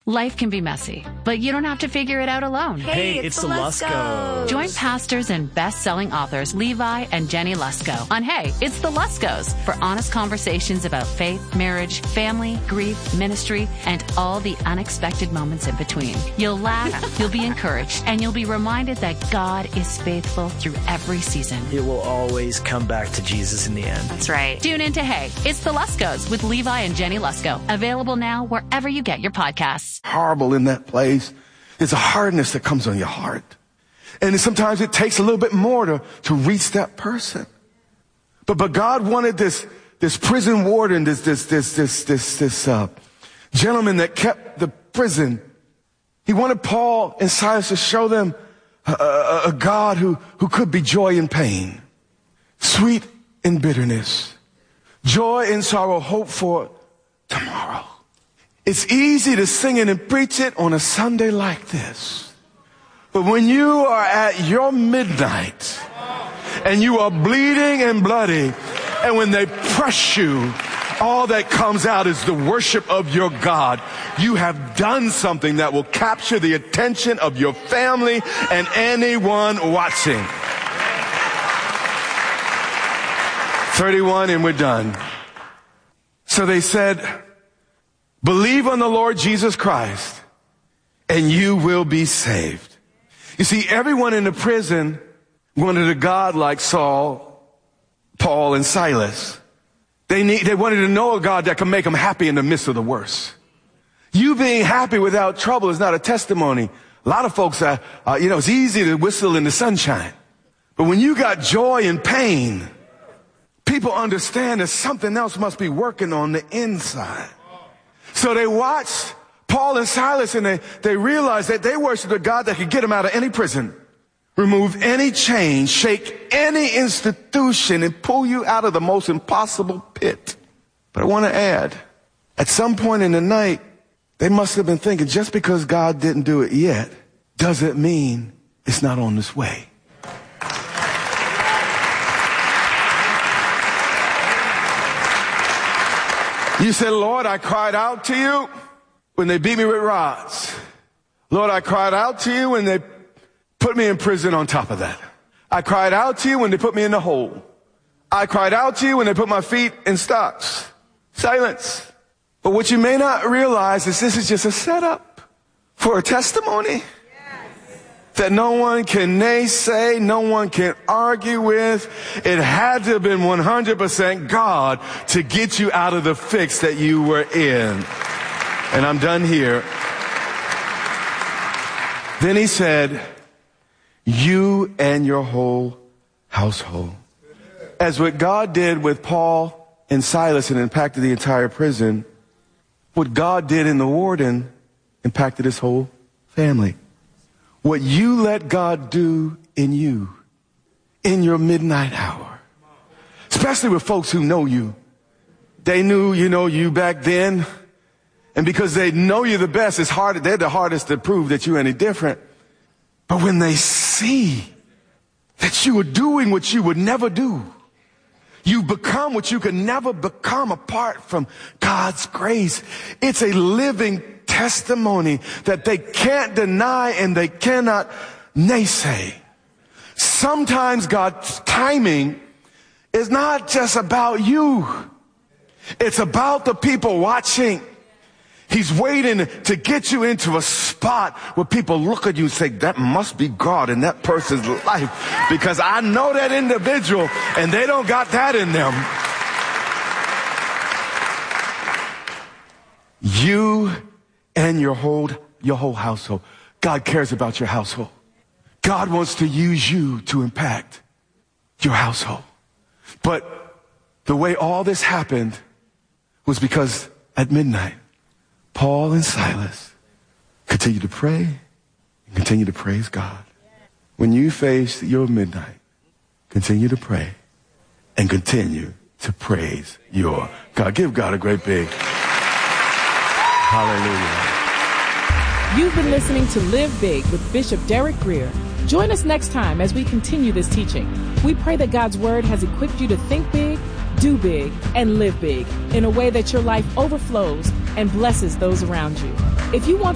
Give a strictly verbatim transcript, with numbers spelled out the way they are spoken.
Life can be messy, but you don't have to figure it out alone. Hey, Hey, it's, it's the the Luskos. Join pastors and best-selling authors Levi and Jenny Lusko on Hey, It's the Luskos for honest conversations about faith, marriage, family, grief, ministry, and all the unexpected moments in between. You'll laugh, you'll be encouraged, and you'll be reminded that God is faithful through every season. It will always come back to Jesus in the end. That's right. Tune in to Hey, It's the Luskos with Levi and Jenny Lusko. Available now wherever you get your podcasts. Horrible in that place. There's a hardness that comes on your heart. And sometimes it takes a little bit more to, to reach that person. But, but God wanted this, this prison warden, this, this, this, this, this, this, uh, gentleman that kept the prison. He wanted Paul and Silas to show them a, a, a God who, who could be joy in pain, sweet in bitterness, joy in sorrow, hope for tomorrow. It's easy to sing it and preach it on a Sunday like this. But when you are at your midnight and you are bleeding and bloody, and when they press you, all that comes out is the worship of your God. You have done something that will capture the attention of your family and anyone watching. thirty-one and we're done. So they said, believe on the Lord Jesus Christ and you will be saved. You see, everyone in the prison wanted a God like Saul, Paul, and Silas. They need, they wanted to know a God that can make them happy in the midst of the worst. You being happy without trouble is not a testimony. A lot of folks, uh, uh, you know, it's easy to whistle in the sunshine. But when you got joy and pain, people understand that something else must be working on the inside. So they watched Paul and Silas and they, they realized that they worshiped a God that could get them out of any prison, remove any chain, shake any institution, and pull you out of the most impossible pit. But I want to add, at some point in the night, they must have been thinking, just because God didn't do it yet, doesn't mean it's not on this way. You said, Lord, I cried out to you when they beat me with rods. Lord, I cried out to you when they put me in prison on top of that. I cried out to you when they put me in the hole. I cried out to you when they put my feet in stocks. Silence. But what you may not realize is this is just a setup for a testimony that no one can naysay, no one can argue with. It had to have been one hundred percent God to get you out of the fix that you were in. And I'm done here. Then he said, you and your whole household. As what God did with Paul and Silas and impacted the entire prison, what God did in the warden impacted his whole family. What you let God do in you, in your midnight hour, especially with folks who know you. They knew, you know, you back then. And because they know you the best, it's hard, they're the hardest to prove that you're any different. But when they see that you are doing what you would never do, you become what you could never become apart from God's grace. It's a living testimony that they can't deny and they cannot naysay. Sometimes God's timing is not just about you. It's about the people watching. He's waiting to get you into a spot where people look at you and say, that must be God in that person's life, because I know that individual and they don't got that in them. You and your whole, your whole household. God cares about your household. God wants to use you to impact your household. But the way all this happened was because at midnight, Paul and Silas continue to pray and continue to praise God. When you face your midnight, continue to pray and continue to praise your God. Give God a great big hallelujah. You've been listening to Live Big with Bishop Derek Grier. Join us next time as we continue this teaching. We pray that God's word has equipped you to think big, do big, and live big in a way that your life overflows and blesses those around you. If you want